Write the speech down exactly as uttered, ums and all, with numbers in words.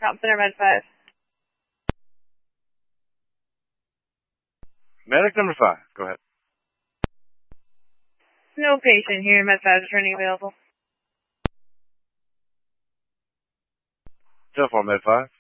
Top Center Med five. Medic number five, go ahead. No patient here. Med five is turning available. Telephone Med five.